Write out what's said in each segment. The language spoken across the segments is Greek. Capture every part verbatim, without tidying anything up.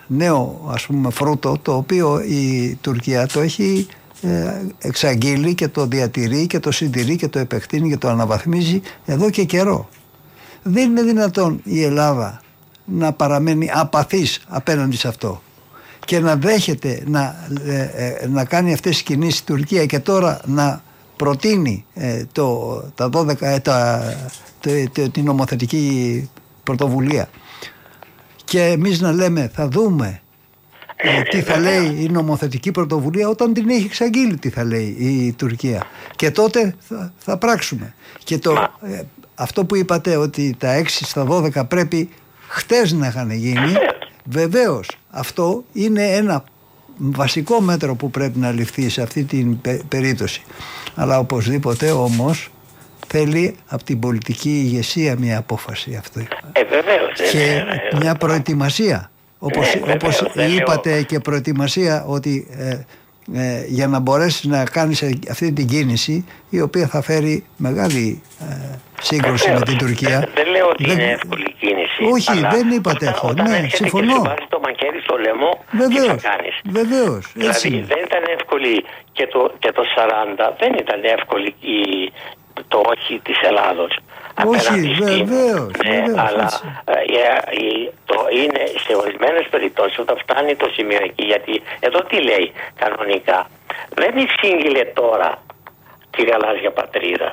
νέο, ας πούμε, φρούτο, το οποίο η Τουρκία το έχει ε, εξαγγείλει και το διατηρεί και το συντηρεί και το επεκτείνει και το αναβαθμίζει εδώ και καιρό. Δεν είναι δυνατόν η Ελλάδα να παραμένει απαθής απέναντι σε αυτό και να δέχεται να, ε, ε, να κάνει αυτές τις κινήσεις η Τουρκία και τώρα να προτείνει ε, το, τα δώδεκα, ε, τα, το, το, την νομοθετική πρωτοβουλία και εμείς να λέμε θα δούμε ε, τι θα λέει η νομοθετική πρωτοβουλία όταν την έχει εξαγγείλει τι θα λέει η Τουρκία και τότε θα, θα πράξουμε. Και το, ε, αυτό που είπατε ότι τα έξι στα δώδεκα πρέπει χτες να είχαν γίνει, βεβαίως αυτό είναι ένα βασικό μέτρο που πρέπει να ληφθεί σε αυτή την πε, περίπτωση. Αλλά οπωσδήποτε όμως θέλει από την πολιτική ηγεσία μια απόφαση αυτό. Ε, βεβαίως, και ε, ε, μια προετοιμασία. Όπως, ε, όπως βεβαίως, είπατε λέω. και προετοιμασία ότι ε, ε, για να μπορέσει να κάνεις αυτή την κίνηση η οποία θα φέρει μεγάλη ε, σύγκρουση βεβαίως, με την Τουρκία. Δεν, δεν λέω ότι δεν, είναι εύκολη κίνηση. όχι, δεν είπατε αυτό. Όταν Ναι, συμφωνώ. Και σου βάζει το μαχαίρι στο λαιμό, βεβαίως, τι θα κάνεις. Βεβαίως, δηλαδή είναι. δεν ήταν εύκολη και το, και το σαράντα, δεν ήταν εύκολη η, το όχι της Ελλάδος. Όχι, βεβαίως, ναι, βεβαίως, αλλά έτσι. ε, ε, το είναι σε ορισμένες περιπτώσεις όταν φτάνει το σημείο εκεί, γιατί εδώ τι λέει κανονικά, δεν εισήγγειλε τώρα τη γαλάζια πατρίδα,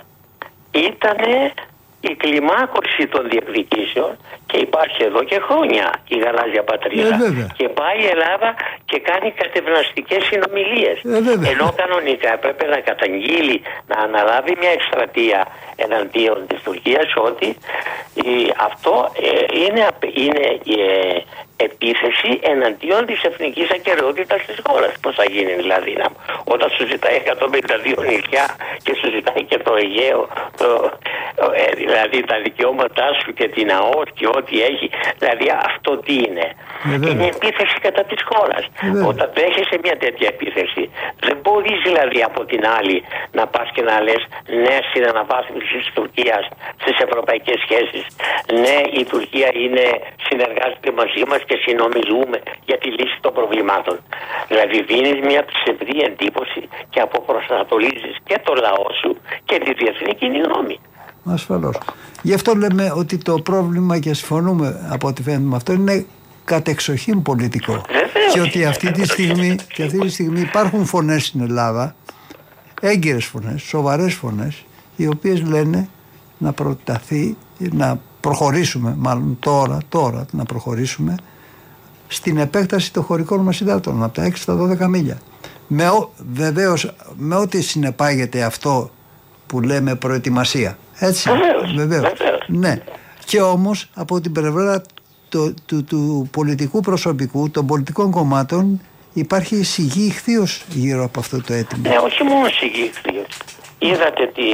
ήτανε η κλιμάκωση των διεκδικήσεων και υπάρχει εδώ και χρόνια η γαλάζια πατρίδα. Ε, και πάει η Ελλάδα και κάνει κατευναστικές συνομιλίες. Ε, ενώ κανονικά έπρεπε να καταγγείλει, να αναλάβει μια εκστρατεία εναντίον της Τουρκίας ότι η, αυτό ε, είναι, είναι ε, επίθεση εναντίον της εθνικής ακεραιότητας της χώρας. Πώς θα γίνει δηλαδή να, όταν σου ζητάει εκατόν πενήντα δύο νησιά και σου ζητάει και το Αιγαίο, το, ε, δηλαδή τα δικαιώματά σου και την ΑΟΣ και ό,τι έχει, δηλαδή αυτό τι είναι? Ε, είναι επίθεση κατά της χώρας. Ε, όταν δέχεσαι μια τέτοια επίθεση δεν μπορείς δηλαδή από την άλλη να πας και να λες ναι στην αναβάθμιση της Τουρκίας στις ευρωπαϊκές σχέσεις, ναι η Τουρκία είναι, συνεργάζεται μαζί μας και συνομιλούμε για τη λύση των προβλημάτων. Δηλαδή δίνεις μια ψευδή εντύπωση και αποπροσανατολίζεις και το λαό σου και τη διεθνή κοινή γνώμη. Ασφαλώς. Γι' αυτό λέμε ότι το πρόβλημα, και συμφωνούμε από ό,τι φαίνεται με αυτό, είναι κατεξοχήν πολιτικό. Βεβαίως, και ότι αυτή τη, στιγμή, και αυτή τη στιγμή υπάρχουν φωνές στην Ελλάδα, έγκυρες φωνές, σοβαρές φωνές, οι οποίες λένε να προταθεί, να προχωρήσουμε, μάλλον τώρα, τώρα να προχωρήσουμε στην επέκταση των χωρικών μας υδάτων από τα έξι στα δώδεκα μίλια. Με, βεβαίως με ό,τι συνεπάγεται αυτό που λέμε προετοιμασία. Έτσι, βεβαίως, βεβαίως. βεβαίως. Ναι. Και όμως από την πλευρά του, του, του πολιτικού προσωπικού, των πολιτικών κομμάτων, υπάρχει σιγή ηχθείος γύρω από αυτό το αίτημα. Ναι, όχι μόνο σιγή ηχθείος. Είδατε τη,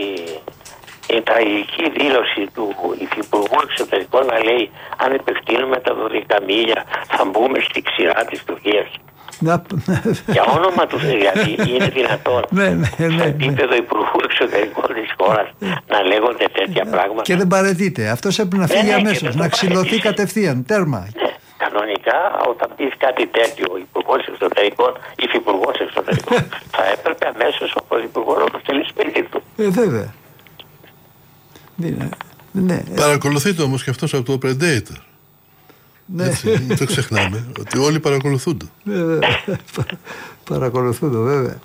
η τραγική δήλωση του Υφυπουργού Εξωτερικών να λέει αν επεκτείνουμε τα δώδεκα μίλια θα μπούμε στη ξηρά της Τουρκίας. Για όνομα του δηλαδή είναι δυνατόν ναι, ναι, ναι, σε επίπεδο ναι. Υπουργού Εξωτερικών της χώρας να λέγονται τέτοια πράγματα. Και δεν παρετείται. Αυτός έπρεπε να φύγει ναι, αμέσως, να ξυλωθεί κατευθείαν. Τέρμα. Ναι, κανονικά όταν πεις κάτι τέτοιο ο Υπουργός Εξωτερικών, Υφυπουργός Εξωτερικών, θα έπρεπε αμέσως ο Πρωθυπουργός να το στείλει σπίτι του. Ε, βέβαια. Ναι, ναι. Παρακολουθείται όμως και αυτός από το Predator. Ναι. Έτσι, μην το ξεχνάμε, ότι όλοι παρακολουθούνται. Βέβαια. Παρακολουθούνται, βέβαια.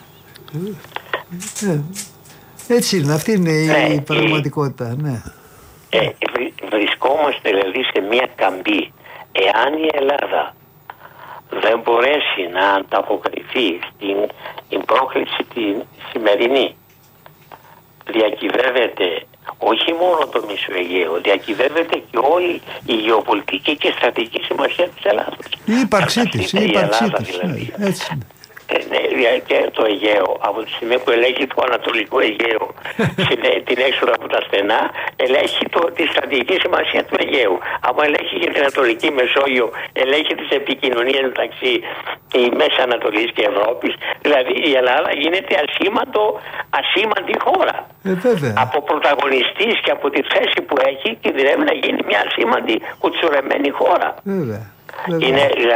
Ε, έτσι είναι, αυτή είναι η ναι, πραγματικότητα. Ναι. Ε, βρισκόμαστε δηλαδή σε μια καμπή. Εάν η Ελλάδα δεν μπορέσει να ανταποκριθεί στην, στην πρόκληση την σημερινή, διακυβεύεται όχι μόνο το Μεσογείο, διακυβεύεται και όλη η γεωπολιτική και στρατηγική σημασία της Ελλάδας. Η ύπαρξή της, η ύπαρξή της. Δηλαδή. Ναι, έτσι είναι. Ε, ναι, και το Αιγαίο, από τη στιγμή που ελέγχει το Ανατολικό Αιγαίο την έξοδο από τα στενά, ελέγχει το, τη στρατηγική σημασία του Αιγαίου. Από ελέγχει και την Ανατολική Μεσόγειο, ελέγχει τις επικοινωνίες μεταξύ η Μέση Ανατολής και Ευρώπης. Δηλαδή η Ελλάδα γίνεται ασήμαντο, ασήμαντη χώρα. Ε, βέβαια. Από πρωταγωνιστής και από τη θέση που έχει κινδυνεύει να γίνει μια ασήμαντη κουτσουρεμένη χώρα. Βέβαια. Βέβαια. Είναι